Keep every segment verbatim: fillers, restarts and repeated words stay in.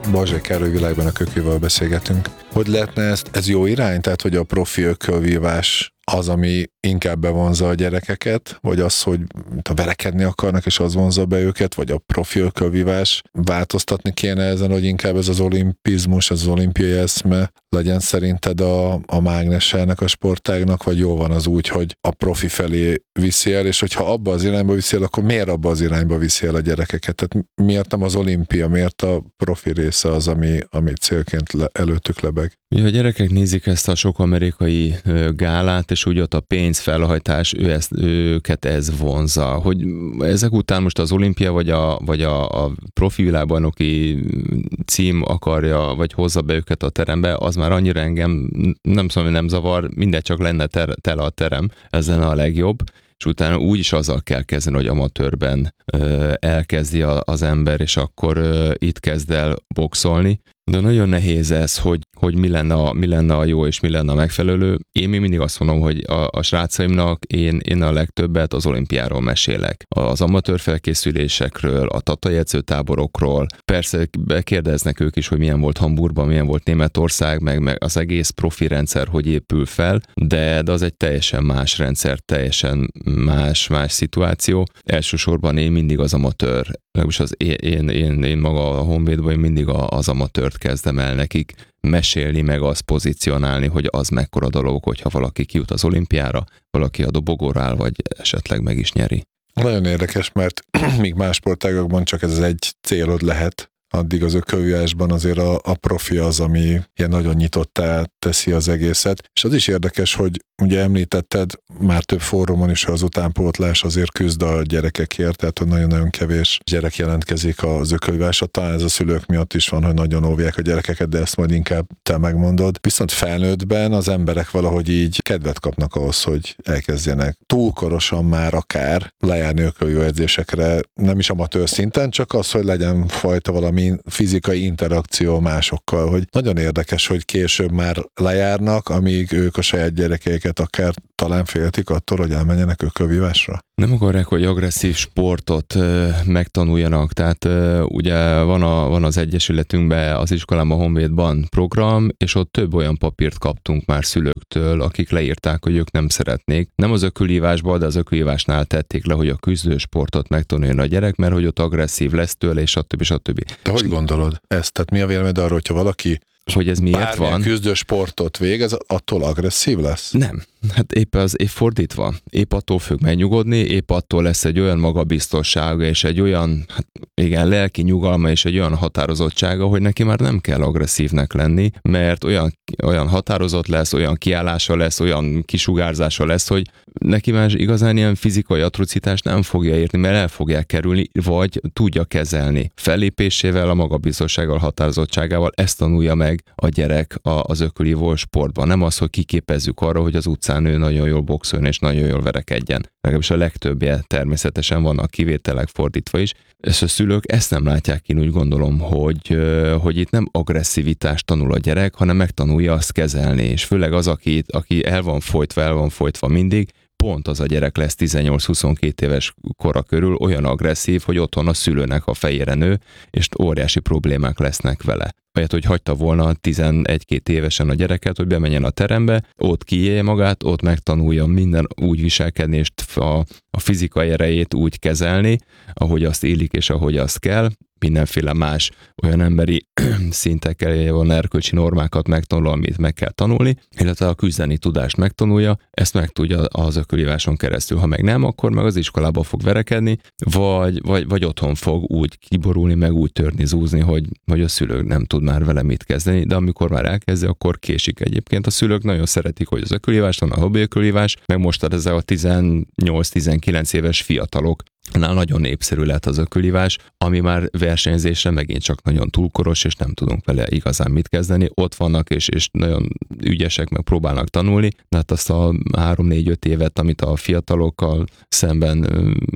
Balzsai Károly Világban a Kökővel beszélgetünk. Hogy lehetne ezt, ez jó irány? Tehát, hogy a profi ökölvívás az, ami inkább bevonza a gyerekeket, vagy az, hogy ha verekedni akarnak, és az vonza be őket, vagy a profi ökölvívás, változtatni kéne ezen, hogy inkább ez az olimpizmus, az olimpiai eszme legyen szerinted a, a mágnese ennek a sportágnak, vagy jó van az úgy, hogy a profi felé viszi el, és hogyha abba az irányba viszi el, akkor miért abba az irányba viszi el a gyerekeket? Tehát miért nem az olimpia, miért a profi része az, ami, ami célként le, előttük lebeg? Mi a gyerekek nézik ezt a sok amerikai gálát, és úgy ott a pénzfelhajtás, ő ezt, őket ez vonza. Hogy ezek után most az olimpia, vagy a, vagy a, a profi világbajnoki cím akarja, vagy hozza be őket a terembe, az már annyira engem nem szóval, nem zavar, mindegy, csak lenne ter, tele a terem, ez lenne a legjobb. És utána úgy is azzal kell kezdeni, hogy amatőrben ö, elkezdi a, az ember, és akkor ö, itt kezd el boxolni. De nagyon nehéz ez, hogy, hogy mi, lenne a, mi lenne a jó, és mi lenne a megfelelő. Én még mindig azt mondom, hogy a, a srácaimnak én, én a legtöbbet az olimpiáról mesélek. Az amatőr felkészülésekről, a tatai edzőtáborokról. Persze kérdeznek ők is, hogy milyen volt Hamburgban, milyen volt Németország, meg, meg az egész profi rendszer, hogy épül fel, de, de az egy teljesen más rendszer, teljesen más, más szituáció. Elsősorban én mindig az amatőr, legalábbis az én, én, én, én maga a Honvédban én mindig az amatőrt kezdem el nekik mesélni, meg azt pozícionálni, hogy az mekkora dolog, hogyha valaki kijut az olimpiára, valaki a dobogóra áll, vagy esetleg meg is nyeri. Nagyon érdekes, mert míg más sportágokban csak ez egy célod lehet, addig az ökölvívásban azért a, a profi az, ami ilyen nagyon nyitottá teszi az egészet. És az is érdekes, hogy ugye említetted, már több fórumon is az utánpótlás azért küzd a gyerekekért, tehát hogy nagyon-nagyon kevés gyerek jelentkezik az ökölvívásra. Talán ez a szülők miatt is van, hogy nagyon óvják a gyerekeket, de ezt majd inkább te megmondod. Viszont felnőttben az emberek valahogy így kedvet kapnak ahhoz, hogy elkezdjenek túlkorosan már akár lejárni ökölvívó edzésekre, nem is amatőr szinten, csak az, hogy legyen fajta valami fizikai interakció másokkal, hogy nagyon érdekes, hogy később már lejárnak, amíg ők a saját gyerekeiket akár talán féltik attól, hogy elmenjenek ökölvívásra. Nem akarják, hogy agresszív sportot ö, megtanuljanak, tehát ö, ugye van, a, van az egyesületünkben, az iskolában, a Honvédban program, és ott több olyan papírt kaptunk már szülőktől, akik leírták, hogy ők nem szeretnék. Nem az ökölvívásban, de az ökölvívásnál tették le, hogy a küzdősportot megtanuljon a gyerek, mert hogy ott agresszív lesz tőle, és stb. stb. De hogy gondolod ezt? Tehát mi a véleményed arról, hogyha valaki hogy ez miért bármilyen van? küzdősportot végez, attól agresszív lesz? Nem. Hát épp az épp fordítva. Épp attól fog megnyugodni, épp attól lesz egy olyan magabiztossága, és egy olyan, hát igen, lelki nyugalma, és egy olyan határozottsága, hogy neki már nem kell agresszívnek lenni, mert olyan, olyan határozott lesz, olyan kiállása lesz, olyan kisugárzása lesz, hogy neki már igazán ilyen fizikai atrocitást nem fogja érni, mert el fogják kerülni, vagy tudja kezelni. Fellépésével, a magabiztossággal, határozottságával ezt tanulja meg a gyerek az ökölvívó sportban. Nem az, hogy kiképezzük arra, hogy az utcán ő nagyon jól boxoljon és nagyon jól verekedjen. Legalábbis a legtöbbje természetesen vannak kivételek fordítva is. És a szülők ezt nem látják ki, úgy gondolom, hogy, hogy itt nem agresszivitást tanul a gyerek, hanem megtanulja azt kezelni. És főleg az, aki, aki el van folytva, el van folytva mindig, pont az a gyerek lesz tizennyolc-huszonkét éves kora körül olyan agresszív, hogy otthon a szülőnek a fejére nő, és óriási problémák lesznek vele. Olyat, hogy hagyta volna tizenegy-két évesen a gyereket, hogy bemenjen a terembe, ott kiélje magát, ott megtanulja minden úgy viselkedni, és a, a fizikai erejét úgy kezelni, ahogy azt élik, és ahogy azt kell, mindenféle más olyan emberi szintekkel van erkölcsi normákat megtanul, amit meg kell tanulni, illetve a küzdeni tudást megtanulja, ezt meg tudja az ökölvíváson keresztül. Ha meg nem, akkor meg az iskolába fog verekedni, vagy, vagy, vagy otthon fog úgy kiborulni, meg úgy törni, zúzni, hogy, hogy a szülő nem tud már vele mit kezdeni, de amikor már elkezdi, akkor késik egyébként. A szülők nagyon szeretik, hogy az ökölvívás van, a hobbi ökölvívás, meg most ezek a tizennyolc-tizenkilenc éves fiatalok nál nagyon népszerű lett az ökölvívás, ami már versenyzésre megint csak nagyon túlkoros, és nem tudunk vele igazán mit kezdeni. Ott vannak, és, és nagyon ügyesek, meg próbálnak tanulni, de hát azt a három-négy-öt évet, amit a fiatalokkal szemben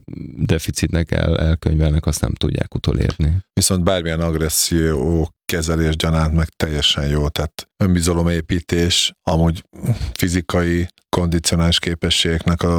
deficitnek el, elkönyvelnek, azt nem tudják utolérni. Viszont bármilyen agresszió kezelés gyanánt meg teljesen jó, tehát önbizalomépítés, amúgy fizikai kondicionális képességeknek a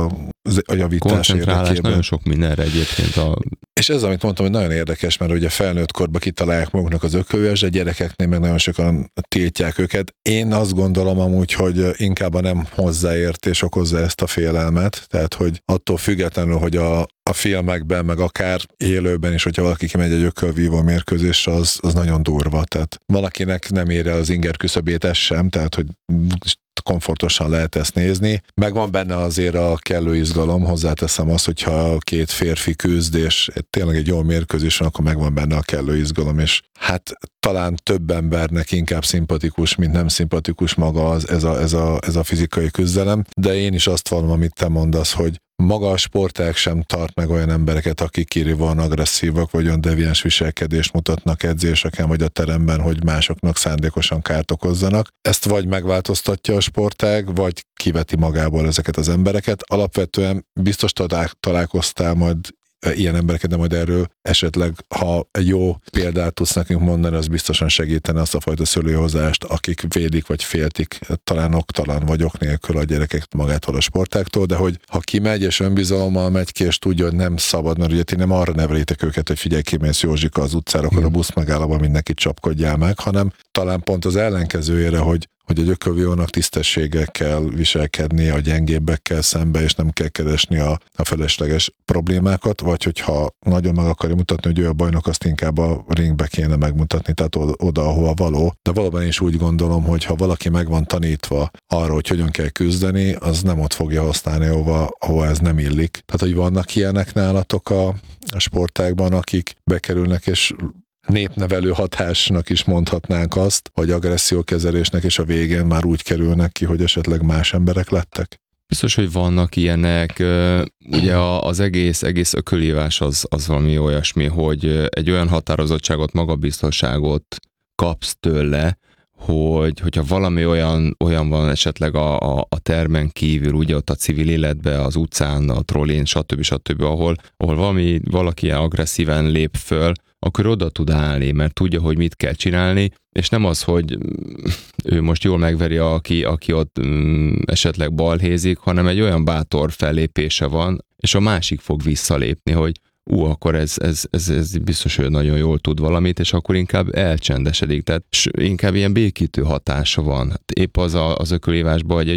a javítás koncentrálás érdekében. nagyon sok mindenre egyébként. A... És ez, amit mondtam, hogy nagyon érdekes, mert ugye felnőtt korban kitalálják maguknak az ökölvívás, de gyerekeknél meg nagyon sokan tiltják őket. Én azt gondolom amúgy, hogy inkább a nem hozzáértés okozza ezt a félelmet, tehát hogy attól függetlenül, hogy a, a filmekben, meg akár élőben is, hogyha valaki kimegy egy ökölvívó mérkőzésre, az, az nagyon durva. Tehát valakinek nem ér el az inger küszöbét, ez sem, tehát hogy komfortosan lehet ezt nézni. Megvan benne azért a kellő izgalom, hozzáteszem azt, hogyha két férfi küzd, és tényleg egy jó mérkőzés van, akkor megvan benne a kellő izgalom, és hát talán több embernek inkább szimpatikus, mint nem szimpatikus maga az, ez, a, ez, a, ez a fizikai küzdelem, de én is azt vallom, amit te mondasz, hogy maga a sportág sem tart meg olyan embereket, akik kirívóan agresszívak, vagy olyan deviáns viselkedést mutatnak edzéseken, vagy a teremben, hogy másoknak szándékosan kárt okozzanak. Ezt vagy megváltoztatja a sportág, vagy kiveti magából ezeket az embereket. Alapvetően biztos találkoztál majd ilyen embereket, de majd erről esetleg, ha egy jó példát tudsz nekünk mondani, az biztosan segítene azt a fajta szülőhozást, akik védik vagy féltik, talán oktalan vagy ok nélkül a gyerekeket magától a sportáktól, de hogy ha kimegy és önbizalommal megy ki, és tudja, hogy nem szabad, mert ugye ti nem arra nevelitek őket, hogy figyelj, kimész Józsika az utcára, akkor a busz megállóban mindenkit csapkodjál meg, hanem talán pont az ellenkezőjére, hogy hogy a ökölvívónak tisztességgel kell viselkedni a gyengébbekkel szembe, és nem kell keresni a, a felesleges problémákat, vagy hogyha nagyon meg akarja mutatni, hogy ő a bajnok, azt inkább a ringbe kéne megmutatni, tehát oda, oda ahova való. De valóban is úgy gondolom, hogy ha valaki meg van tanítva arra, hogy hogyan kell küzdeni, az nem ott fogja használni, ahova, ahova ez nem illik. Tehát, hogy vannak ilyenek nálatok a, a sportágban, akik bekerülnek, és népnevelő hatásnak is mondhatnánk azt, hogy agressziókezelésnek, és a végén már úgy kerülnek ki, hogy esetleg más emberek lettek? Biztos, hogy vannak ilyenek. Ugye az egész, egész ökölívás az, az valami olyasmi, hogy egy olyan határozottságot, magabiztosságot kapsz tőle, hogy, hogyha valami olyan, olyan van esetleg a, a, a termen kívül, ugye ott a civil életben, az utcán, a trollin, stb. stb., ahol, ahol valami, valaki ilyen agresszíven lép föl, akkor oda tud állni, mert tudja, hogy mit kell csinálni, és nem az, hogy ő most jól megveri, aki, aki ott um, esetleg balhézik, hanem egy olyan bátor fellépése van, és a másik fog visszalépni, hogy ú, akkor ez, ez, ez, ez biztos, hogy nagyon jól tud valamit, és akkor inkább elcsendesedik, tehát inkább ilyen békítő hatása van. Épp az a, az ökölívásban, hogy egy